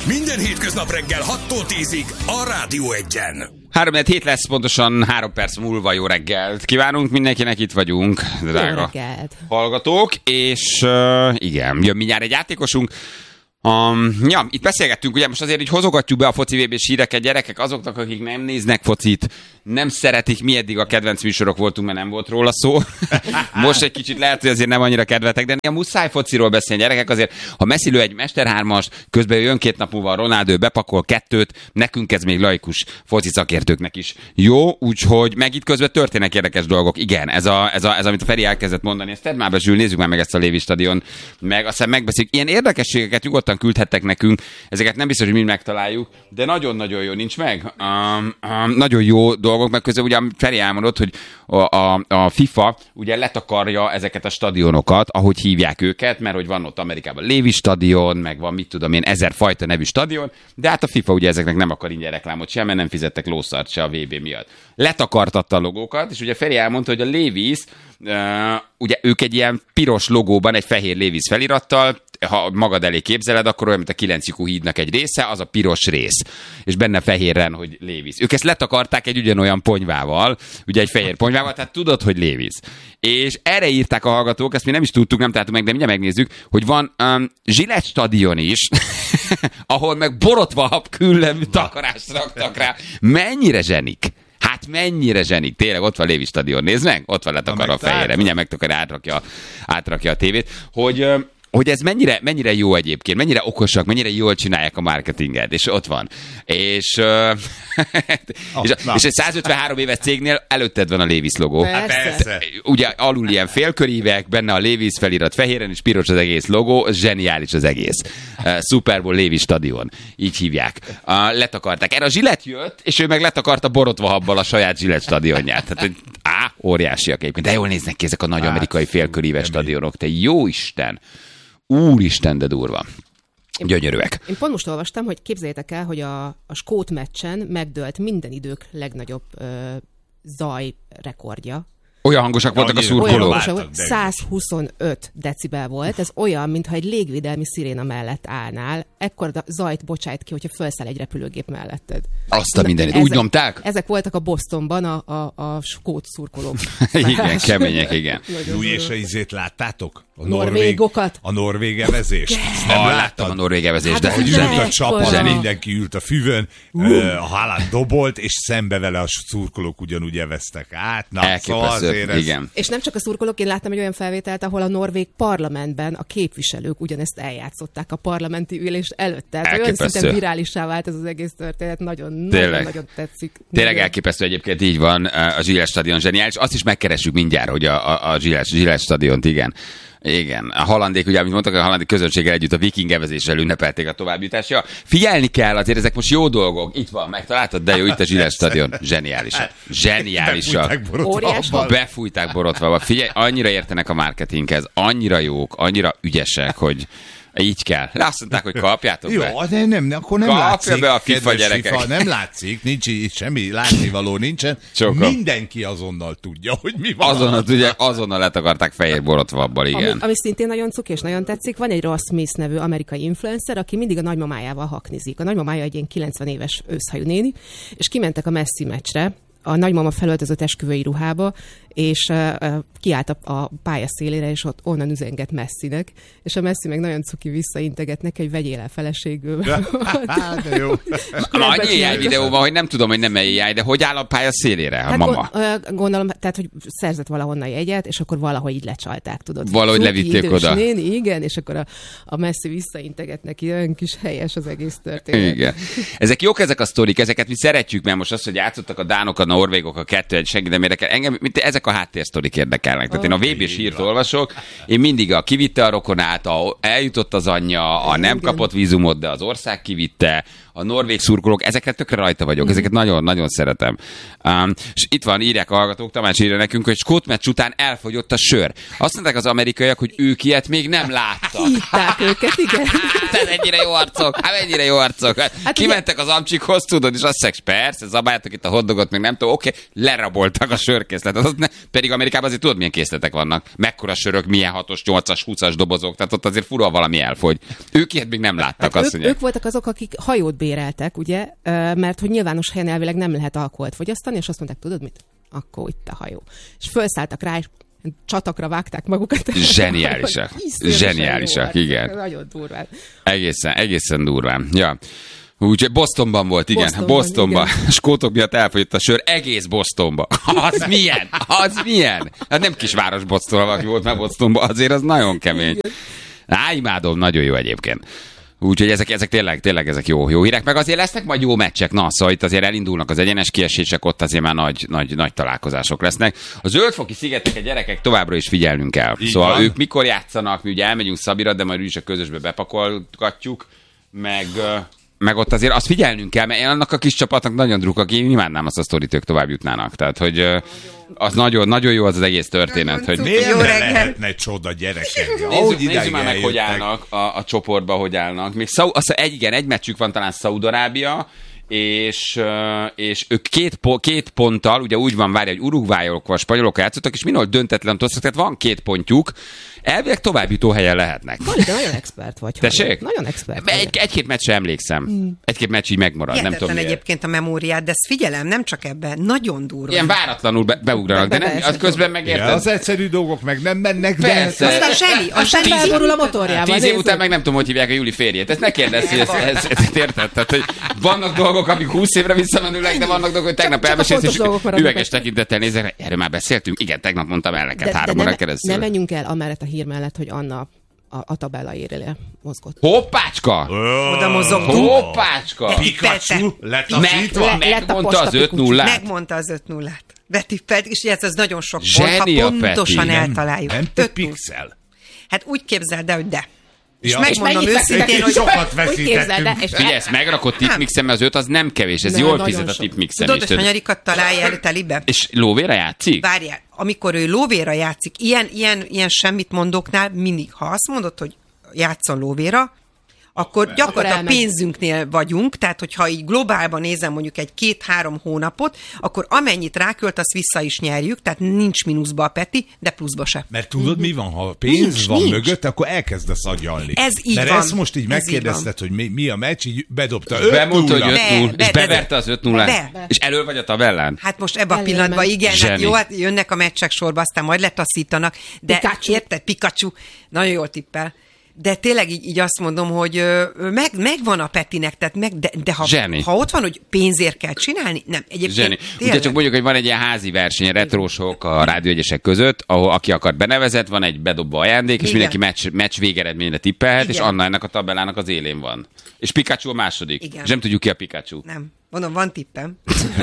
Minden hétköznap reggel 6-tól 10-ig a Rádió 1-en. 3-7 lesz, pontosan 3 perc múlva. Jó reggelt kívánunk mindenkinek, itt vagyunk, drága hallgatók, és igen, jön mindjárt egy játékosunk. Itt beszélgettünk, ugye most azért így hozogatjuk be a foci VB-s híreket, gyerekek, azoknak, akik nem néznek focit, nem szeretik, mi eddig a kedvenc műsorok voltunk, mert nem volt róla szó. Most egy kicsit lehet, hogy azért nem annyira kedvetek, de a muszáj fociról beszélni, gyerekek, azért, ha Messi lő egy Mester 3-ast, közben jön 2 nap múlva a Ronaldo, bepakol 2-t, nekünk ez még laikus foci szakértőknek is jó, úgyhogy meg itt közben történnek érdekes dolgok. Igen, ez, amit a Feri elkezdett mondani, ezt tedd már be, Zsül, nézzük már meg ezt a Lévi stadion, meg aztán megbeszéljük. Ilyen érdekességeket nyugodtan küldhettek nekünk, ezeket nem biztos, hogy mind megtaláljuk, de nagyon-nagyon jó, nincs meg. Nagyon jó dolgok, meg közben ugye Feri elmondott, hogy a FIFA ugye letakarja ezeket a stadionokat, ahogy hívják őket, mert hogy van ott Amerikában Lévi stadion, meg van mit tudom én, 1000 fajta nevű stadion, de hát a FIFA ugye ezeknek nem akar ingyen reklámot sem, mert nem fizettek lószart se a VB miatt. Letakartatta a logókat, és ugye Feri elmondta, hogy a Levi's, ugye ők egy ilyen piros logóban, egy fehér Levi's felirattal, ha magad elé képzeled, akkor olyan, mint a 9 lyukú hídnak egy része, az a piros rész. És benne fehérren, hogy Levi's. Ők ezt letakarták egy ugyanolyan ponyvával, ugye egy fehér ponyvával, tehát tudod, hogy Levi's. És erre írták a hallgatók, ezt mi nem is tudtuk, nem találtuk meg, de mindjárt megnézzük, hogy van Gillette stadion is, ahol meg borotva külön takarást raktak rá. Mennyire zsenik? Hát mennyire zsenik. Tényleg ott van Lévi stadion, nézd meg, ott van letakarva a fejére. Mindjárt megtakarja, átrakja a tévét, hogy ez mennyire jó egyébként, mennyire okosak, mennyire jól csinálják a marketinget, és ott van. És egy 153 éves cégnél előtted van a Levi's logó. Persze. Ugye alul ilyen félkörívek, benne a Levi's felirat fehéren, és piros az egész logó, zseniális az egész. Super Bowl Lévi stadion, így hívják. Letakarták. Erre a Gillette jött, és ő meg letakarta borotva habbal a saját Gillette stadionját. Tehát, óriásiak egyébként. De jól néznek ki ezek a nagy amerikai félköríves stadionok. Te jó Isten! Úristen, de durva. Gyönyörűek. Én pont most olvastam, hogy képzeljétek el, hogy a skót meccsen megdőlt minden idők legnagyobb zaj rekordja. Olyan hangosak voltak a szurkolók. 125 decibel volt. Ez olyan, mintha egy légvédelmi sziréna mellett állnál. Ekkora zajt bocsájt ki, hogyha felszáll egy repülőgép melletted. Azt a mindenit. Úgy nyomták? Ezek voltak a Bostonban a skót szurkolók. Igen, kemények, igen. Új, és a izét láttátok? A norvégokat. A norvég evezést. Láttam a norvég evezést, de hogy ült a csapat, mindenki ült a füvön, a Haaland dobolt, és szembe vele a szurkolók ugyanúgy eveztek át. Igen. És nem csak a szurkolók, én láttam egy olyan felvételt, ahol a norvég parlamentben a képviselők ugyanezt eljátszották a parlamenti ülés előtt. Tehát olyan szinten virálissá vált ez az egész történet, nagyon tetszik. Tényleg elképesztő, egyébként így van, a Gillette stadion zseniális. Azt is megkeressük mindjárt, hogy a Gillette stadiont, igen. Igen, a hollandék, ugye, amit mondtak, a hollandik közönséggel együtt a viking evezéssel ünnepelték a továbbjutásra. Figyelni kell, azért ezek most jó dolgok. Itt van, megtaláltad, de jó, itt a Gillette stadion. Zseniálisak. Befújták borotva. Figyelj, annyira értenek a marketinghez, annyira jók, annyira ügyesek, hogy így kell. Azt mondták, hogy kapjátok be. Jó, de nem, akkor nem kapja látszik. Be a FIFA gyerekek. FIFA, nem látszik, nincs itt semmi látnivaló nincsen. Csókom. Mindenki azonnal tudja, hogy mi van. Azonnal letakarták fehér borotvabbal, igen. Ami szintén nagyon cuki és nagyon tetszik, van egy Ross Smith nevű amerikai influencer, aki mindig a nagymamájával haknizik. A nagymamája egy ilyen 90 éves őszhajú néni, és kimentek a Messi meccsre, a nagymama felöltözött esküvői ruhába, és kiállt a pálya szélére, és ott onnan üzenget Messinek, és a Messi meg nagyon cuki visszainteget neki, hogy vegyél el feleségül. De jó. Annyi AI videó van, hogy nem tudom, hogy nem AI, de hogy áll a pálya szélére a mama? Gondolom, tehát, hogy szerzett valahonnan jegyet, és akkor valahogy így lecsalták, tudod. Valahogy levitték oda. Néni, igen, és akkor a Messi visszainteget neki, olyan kis helyes az egész történet. Igen. Ezek jók, ezek a sztorik, ezeket mi szeretjük, mert most azt, hogy játszottak a dánok, a norvégok, a 2-1, senki nem érdekel. Engem ezek a háttérsztorik érdekelnek. Tehát én a VB-s hírt olvasok, én mindig kivitte a rokonát, eljutott az anyja, a nem kapott vízumot, de az ország kivitte, a norvég szurkolók, ezeket tökre rajta vagyok, ezeket nagyon-nagyon szeretem. És itt van, írják a hallgatók, Tamás írja nekünk, hogy skót meccs után elfogyott a sör. Azt mondták az amerikaiak, hogy ők ilyet még nem láttak. Hívták őket, igen. Hát ennyire jó arcok. Hát kimentek az amcsikhoz, tudod, és azt mondják, persze, zabáljátok itt a hotdogot, még nem mondta, oké, leraboltak a sörkészletet. Pedig Amerikában azért tudod, milyen készletek vannak. Mekkora sörök, milyen 6-os, 8-as, 20-as dobozok, tehát ott azért fura valami elfogy. Ők ilyet még nem láttak, azt mondják. Ők voltak azok, akik hajót béreltek, ugye, mert hogy nyilvános helyen elvileg nem lehet alkoholt fogyasztani, és azt mondták, tudod mit? Akkor itt a hajó. És felszálltak rá, és csatakra vágták magukat. Zseniálisak, igen. Nagyon durván. Egészen durván. Ja. Úgyhogy Bostonban volt, igen. Bostonban. Skótok miatt elfogyott a sör egész Bostonba. Az milyen? Hát nem kisváros Boston, valaki volt már Bostonban, azért az nagyon kemény. Imádom, nagyon jó egyébként. Úgyhogy ezek tényleg ezek jó hírek, meg azért lesznek majd jó meccsek, szóval itt azért elindulnak az egyenes kiesések, ott azért már nagy találkozások lesznek. A Zöld-foki szigeteken gyerekek továbbra is figyelnünk kell. Így szóval van. Ők mikor játszanak, mi ugye elmegyünk Szabira, de majd úgyis a közösbe bepakolgatjuk, meg ott azért azt figyelnünk kell, mert annak a kis csapatnak nagyon drukak, én imádnám azt a sztorit, ők tovább jutnának. Tehát, hogy az nagyon jó az egész történet. Hogy miért ne lehetne csoda gyerekek? Nézzük már meg, hogy állnak a csoportba, hogy állnak. Még egy meccsük van talán Szaúd-Arábia, és ők két ponttal, ugye úgy van, hogy Uruguayokkal, spanyolokkal játszottak, és mindig döntetlen tosztak, tehát van 2 pontjuk, elvileg továbbjutó helyen lehetnek. Vali, de nagyon expert vagy. Tessék? Nagyon expert. Egy-két meccsre emlékszem. Egy-két meccs így megmarad. Hihetetlen, nem tudom miért. Egyébként a memóriát, de ezt figyelem, nem csak ebben, nagyon durva. Ilyen váratlanul beugranak, de nem, az közben megérted. Ja, az egyszerű dolgok meg nem mennek, de... Persze. Aztán felborul a motorjával. 10 év után meg nem tudom, hogy hívják a Júli férjét. Ezt ne kérdezz, hogy ezt érted? Tehát, hogy vannak dolgok, amik 20 évre visszamenőleg, de vannak dolgok, hogy tegnap elmesélsz, és üveges tekintettel nézek, erről már beszéltünk. Igen, tegnap mondtam el neked 3 óra keresztül. Ne menjünk el amellett a hír mellett, hogy Anna a tabella érélye mozgott. Hoppácska! Oda mozogtunk. Hoppácska! Pikachu letaszítva. Megmondta az 5-0-át. Megmondta az 5-0-át. Betippelt, és ez nagyon sok pont, ha pontosan eltaláljuk. Nem több pixel. Hát úgy képzeld el, hogy de. És megmondom őszintén, hogy sokat veszítettünk. Figyelj, ezt megrakott tipmixen, mert az 5 az nem kevés, ez jól fizet a tipmixen. Tudod, hogy hanyarikat találja el telibe? És lóvéra játszik? Várjál, amikor ő lóvéra játszik, ilyen semmit mondóknál mindig, ha azt mondod, hogy játszon lóvéra, akkor gyakorlatilag pénzünknél vagyunk, tehát hogyha így globálban nézem mondjuk egy 2-3 hónapot, akkor amennyit rákölt, azt vissza is nyerjük, tehát nincs mínuszba a Peti, de pluszba se. Mert tudod, mi van, ha pénz van mögött, akkor elkezdesz agyalni. Ez így mert van. ezt most így megkérdezted, hogy mi a meccs, így bedobta 5-0. Bemondta, hogy 5-0, és beverte az 5-0-át. És elő vagy a tabellán? Hát most ebben a pillanatban igen, hát jó, hát jönnek a meccsek sorba, aztán majd letaszítanak, de érted, Pikachu, nagyon jól tippel. De tényleg így azt mondom, hogy megvan a Petinek, tehát de ha ott van, hogy pénzért kell csinálni, nem. Egyébként ugye csak mondjuk, hogy van egy ilyen házi verseny, retrósok a rádióegyesek között, ahol aki akar benevezett, van egy bedobva ajándék, és mindenki meccs végeredményre tippelhet, és Anna ennek a tabellának az élén van. És Pikachu a második. Igen. És nem tudjuk ki a Pikachu. Nem. Mondom, van tippem.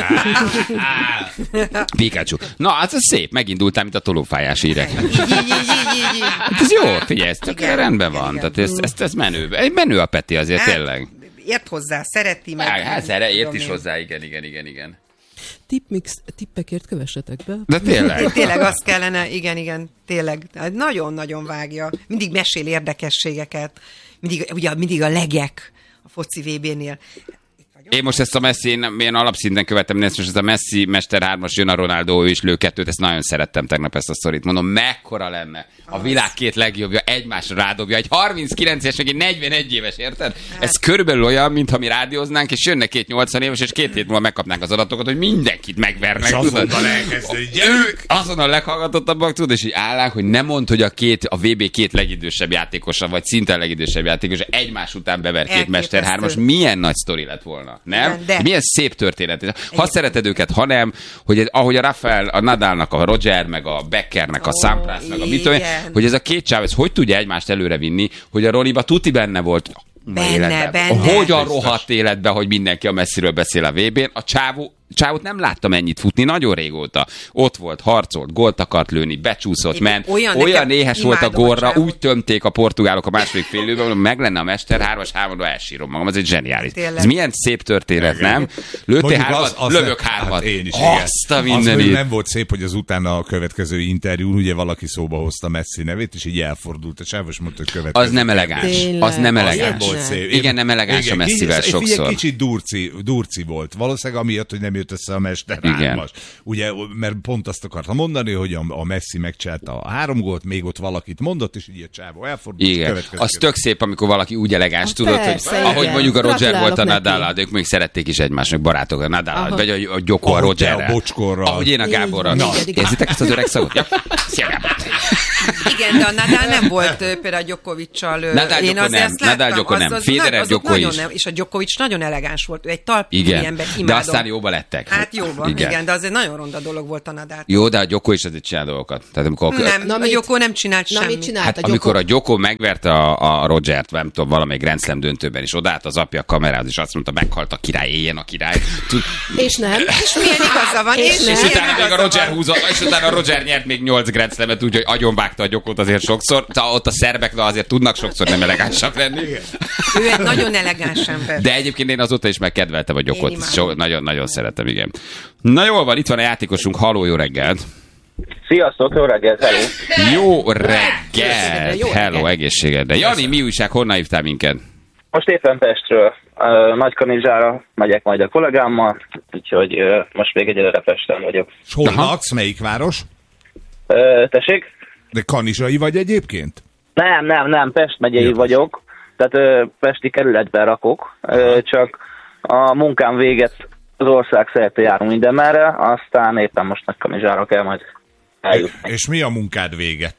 Pikachu. Na, az szép, megindultál, mint a tolófájás hírek. Hát ez jó, figyelj, ez tök rendben van. Igen. Tehát ez menő. Menő a Peti azért tényleg. Ért hozzá, szereti meg. Hát ért is hozzá, igen. Tippekért kövessetek be. De tényleg. Tényleg azt kellene, igen, tényleg. Nagyon-nagyon vágja. Mindig mesél érdekességeket. Mindig a legek a foci VB-nél. Én most ezt a Messi, én alapszinten követem, most ez a Messi Mester 3-as, jön a Ronaldo, ő is lő 2-t, ezt nagyon szerettem tegnap ezt a sztorit. Mondom, mekkora lenne a világ 2 legjobbja egymásra rádobja, egy 39-es, meg egy 41 éves, érted? Ez körülbelül olyan, mintha mi rádióznánk, és jönne 2 80 éves, és 2 hét múlva megkapnánk az adatokat, hogy mindenkit megvernek. És azonnal elkezdeni, gyerünk! Azonnal leghallgatottabbak, tudod, és így állnánk, hogy nem mondd, hogy a VB 2 legidősebb játékosa, vagy szinten legidősebb játékosa egymás után bever 2 Mester 3-as, milyen nagy sztori lett volna. Nem? De. Milyen szép történet. Ha szereted őket, ha nem, hogy ahogy a Rafael, a Nadalnak, a Roger, meg a Beckernek, a Sampras, meg a hogy ez a 2 csáv, ez hogy tudja egymást előre vinni, hogy a Roniba tuti benne volt. Benne. Hogyan rohadt életbe, hogy mindenki a Messiről beszél a VB-n. A csávót nem láttam ennyit futni nagyon régóta. Ott volt, harcolt, gólt akart lőni, becsúszott, ment. Olyan éhes volt a górra, úgy tömték a portugálok a második fél időben, meg lenne a Mester 3-as hámadó, elsírom magam. Ez egy zseniális. Ez milyen szép történet, nem? Lőttél 3-at, lövök 3-at. Hát én is, azt a mindenit. Az nem volt szép, hogy az utána a következő interjún ugye valaki szóba hozta Messi nevét, és így elfordult a csávos, mondta, hogy következő. Az nem elegáns. Az nem elegáns. Volt szép. Igen, nem elegáns a Messivel sokszor. Kicsit durci volt. Valószínűleg amiatt, hogy nem jött össze a Mester 3-as. Ugye, mert pont azt akartam mondani, hogy a Messi megcsinálta a 3 gólt, még ott valakit mondott, és így a csávó elfordult. Igen, az tök szép, amikor valaki úgy elegáns tudod, hogy ahogy mondjuk a Roger volt a Nadal, de ők még szerették is egymásnak, barátok a Nadal, vagy a Gyoko a Rogerrel. A bocskorral. Ahogy én a Gáborral. Érzitek ezt az öreg szagot? Ja. Szia, Gábor. Igen, de a Nadal nem volt például a Djokoviccal. Nadal Djoko nem. Federer Djoko is. És a Djokovic nagyon elegáns volt. Ő egy talpú ember, imádom. De aztán jóba lettek. Hát jóban, igen, de az egy nagyon ronda dolog volt a Nadal. Jó, de a Djoko is azért csinál dolgokat. Tehát amikor a Djoko nem csinált semmit. Hát amikor a Djoko megverte a Rogert, nem tudom, valamelyik Grand Slam döntőben, és odaállt az apja a kamerához, és azt mondta, meghalt a király, éljen a király. És nem. És milyen igaza van. És utána még a Roger húzott, és utána a Roger nyert még 8 Grand Slamet, úgyhogy agyonvágta a Djokót azért sokszor. Ott a szerbek azért tudnak sokszor nem elegánsak lenni. Ő egy nagyon elegáns ember. De egyébként én azóta is megkedveltem a Djokót. Nagyon-nagyon szeretem, igen. Na jól van, itt van a játékosunk. Halló, jó reggelt! Sziasztok, jó reggelt, hello! Jó reggelt! Hello, egészségedre. Jani, mi újság, honnan hívtál minket? Most éppen Pestről. Nagykanizsára megyek majd a kollégámmal, úgyhogy most még egyelőre Pesten vagyok. És hol laksz? Melyik város? Tessék? De kanizsai vagy egyébként? Nem, Pest megyei vagyok. Tehát pesti kerületben rakok. Csak a munkám véget az ország szerte járunk mindenmerre, aztán éppen most Nagykanizsára kell majd eljutni. És mi a munkád véget?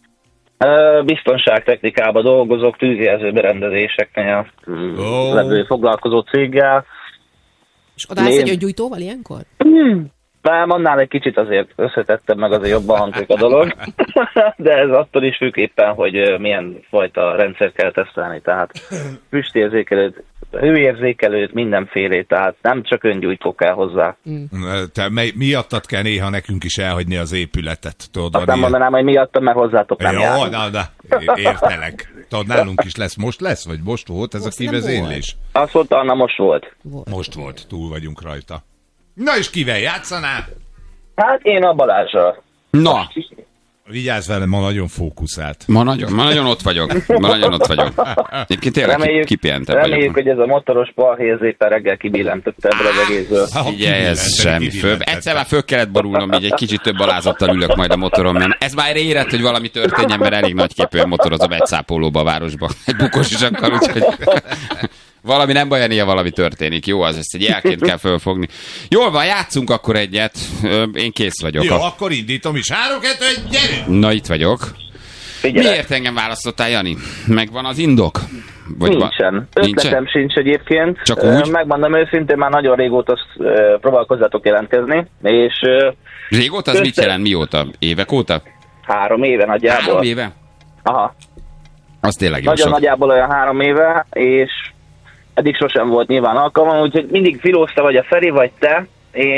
Biztonságtechnikában dolgozok, tűzjelző berendezéseknél levő foglalkozó céggel. És odaállsz egy öngyújtóval ilyenkor? Nem, annál egy kicsit azért összetettem, meg azért jobban hangzik a dolog. De ez attól is függ éppen, hogy milyen fajta rendszert kell tesztelni. Tehát füstérzékelőt, hőérzékelőt, mindenfélét, tehát nem csak öngyújtó kell hozzá. Te miattad kell néha nekünk is elhagyni az épületet. Tudod, azt nem mondanám, hogy miattam, mert hozzátok nem járunk. Jó, értelek. Tudod, nálunk is most lesz, vagy most volt ez most a kivezénylés? Azt mondta, Anna, most volt. Most volt, túl vagyunk rajta. Na és kivel játszanál? Hát én a Balázsral. Na. Vigyázz velem, ma nagyon fókuszált. Ma nagyon ott vagyok. Egyébként tényleg kipihentem vagyok. Reméljük, hogy ez a motoros balhézépen reggel kibillentette ebből az egészből. Figyelj, ez semmi főbb. Egyszer már föl kellett borulnom, így egy kicsit több alázattal ülök majd a motoron, mert ez már érett, hogy valami történjen, mert elég nagyképűen motorozom egy szápolóba a városba. Egy bukós is akar, úgyhogy... Valami nem baj, ilyen valami történik. Jó, az ezt egy jelként kell fölfogni. Jól van, játszunk akkor egyet. Én kész vagyok. Jó, akkor indítom is. 3, 2, 1, gyerünk! Na, itt vagyok. Figyelek. Miért engem választottál, Jani? Megvan az indok? Vagy nincsen. Ötletem sincs egyébként. Csak úgy? Megmondom őszintén, már nagyon régóta próbálkozzatok jelentkezni. És régóta? Az mit jelent? Mióta? Évek óta? 3 éve nagyjából. 3 éve? Aha. Az tényleg jó. Nagyon nagyjából olyan 3 éve, és eddig sosem volt nyilván alkalmam, úgyhogy mindig filózta vagy a Feri, vagy te,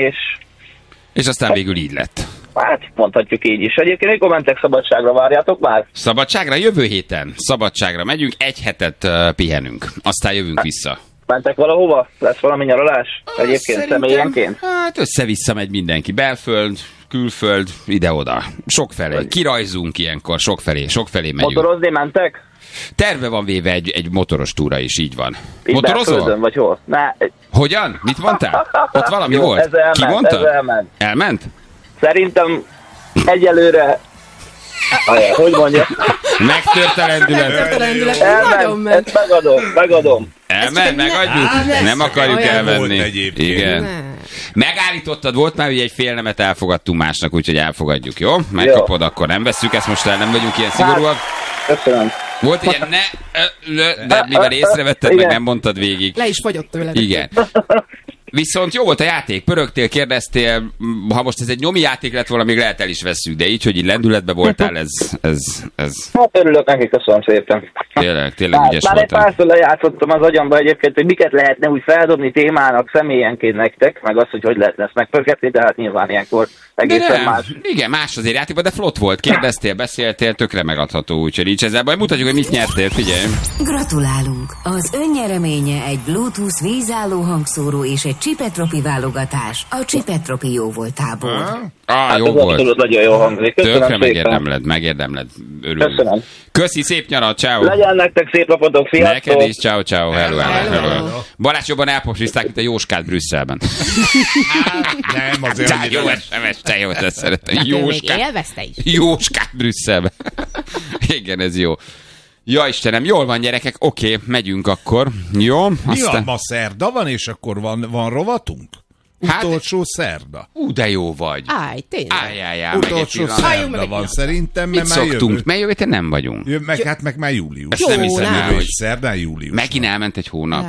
és aztán végül így lett. Hát mondhatjuk így is. Egyébként mikor mentek szabadságra, várjátok már? Szabadságra? Jövő héten. Szabadságra megyünk, 1 hetet pihenünk. Aztán jövünk vissza. Mentek valahova? Lesz valami nyaralás? Egyébként személyenként? Hát össze-vissza megy mindenki. Belföld, külföld, ide-oda. Sokfelé. Kirajzunk ilyenkor, sokfelé megyünk. Motorozni mentek? Terve van véve egy motoros túra is, így van. Itt motorozol? Belföldön, vagy hol? Hogyan? Mit mondtál? Ott valami jó, volt? Ki mondta? Elment? Szerintem egyelőre... Hogy mondja? Megtört a lendület. Elment, ezt megadom. Elment, megadjuk? Nem akarjuk elvenni. Igen. Megállítottad, volt már, hogy egy fél nemet elfogadtunk másnak, úgyhogy elfogadjuk, jó? Megkapod, akkor nem vesszük ezt most el, nem vagyunk ilyen szigorúak. Köszönöm. Volt ilyen de mivel észrevetted, meg nem mondtad végig. Le is fogyott tőle. Igen. Viszont jó volt a játék, pörögtél, kérdeztél, ha most ez egy nyomi játék lett volna, még lehet el is vesszük, de így, hogy így lendületbe voltál, ez... Hát örülök neki, köszönöm szépen. Tényleg ügyes voltál. Már egy párszor lejátszottam az agyamba egyébként, hogy miket lehetne úgy feldobni témának személyenként nektek, meg azt, hogy lehetne ezt megpörgetni, de hát nyilván ilyenkor egészen más. Igen, más azért játékban, de flott volt, kérdeztél, beszéltél, tökre megadható, úgyhogy nincs ezzel baj. Mutatjuk, hogy mit nyertél, figyelj. Gratulálunk! Az önnyereménye egy Bluetooth vízálló hangszóró és egy Csipetropi válogatás a Csipetropi jóvoltából. Jó volt. Abszolút nagyon jó hangzik. Tökre megérdemled. Örülünk. Köszönöm. Köszi, szép nyarat, ciao. Legyen nektek szép napotok, sziasztok. Neked is, ciao. Hello. Balázs jobban elpofrizták, mint a Jóskát Brüsszelben. Nem, azért... Jó SMS, te jó, ezt szeretem. Jóskát Brüsszelben. Igen, ez jó. Ja, Istenem, jól van, gyerekek, oké, megyünk akkor. Jó, mi van, ma szerda van, és akkor van rovatunk? Utolsó szerda. De jó vagy. Tényleg. Utolsó szerda van szerintem, mert már szoktunk, mert jövő héten nem vagyunk. Meg már július. Ezt nem hiszem el, hogy szerdán július. Megint elment egy hónap.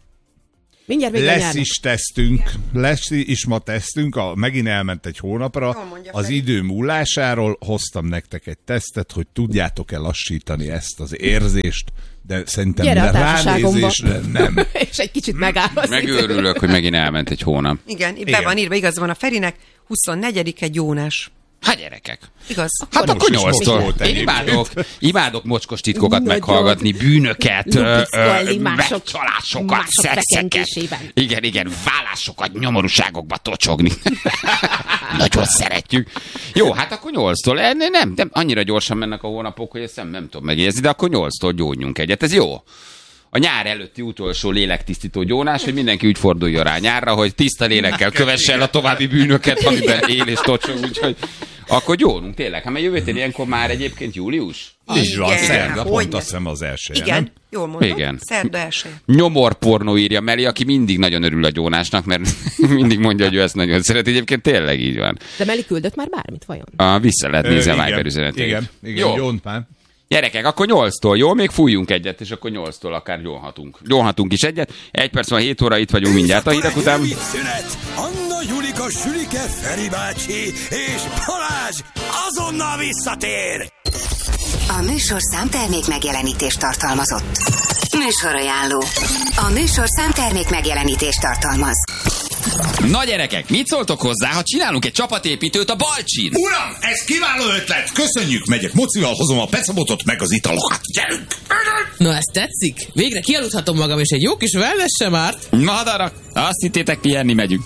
Lesz is ma tesztünk, megint elment egy hónapra. Az idő múlásáról hoztam nektek egy tesztet, hogy tudjátok-e lassítani ezt az érzést, de szerintem ránézésre nem. És egy kicsit megállsz. Megőrülök, hogy megint elment egy hónap. Igen, be van írva, igaz van a Ferinek, 24-e Jónás. Hát gyerekek. Igaz. Hát akkor 8-tól. Én imádok mocskos titkokat meghallgatni, bűnöket, megcsalásokat, szexeket. Igen, vállásokat, nyomorúságokba tocsogni. Nagyon szeretjük. Jó, hát akkor 8-tól. Nem, annyira gyorsan mennek a hónapok, hogy ezt nem tudom megérzni, de akkor 8-tól gyógyjunk egyet. Ez jó. A nyár előtti utolsó lélektisztító gyónás, hogy mindenki úgy forduljon rá nyárra, hogy tiszta lélekkel kövesse el a további bűnöket, amiben él és tocsog, úgyhogy akkor gyónunk tényleg. Hát mert jövő héten ilyenkor már egyébként július? Így van, szerda, pont azt hiszem az elsője. Igen, nem? jól mondom. Igen. Szerda elsője. Nyomorpornó írja Meli, aki mindig nagyon örül a gyónásnak, mert mindig mondja, hogy ő ezt nagyon szeret. Egyébként tényleg így van. De Meli küldött már bármit, vajon? Vissza lehet nézni a Viber üzenetét. Igen, gyónt már. Gyerekek, akkor 8-tól, jó? Még fújjunk egyet, és akkor 8-tól akár gyónhatunk. Gyónhatunk is egyet. 1 perc van, 7 óra, itt vagyunk mindjárt a hírek után. Anna, Julika, Sülike, Feri bácsi és Balázs azonnal visszatér! A műsorszám termék megjelenítést tartalmazott. Műsorajánló. A műsorszám termék megjelenítést tartalmaz. Na gyerekek, mit szóltok hozzá, ha csinálunk egy csapatépítőt a Balcsin? Uram, ez kiváló ötlet! Köszönjük, megyek mocival, hozom a pecabotot meg az italokat. Gyerünk! Na, ez tetszik? Végre kialudhatom magam, és egy jó kis wellness sem árt. Madarak, azt hittétek, pihenni megyünk.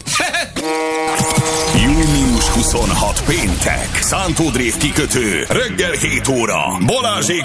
Június 26 péntek. Szántódrév kikötő. Reggel 7 óra. Balázsék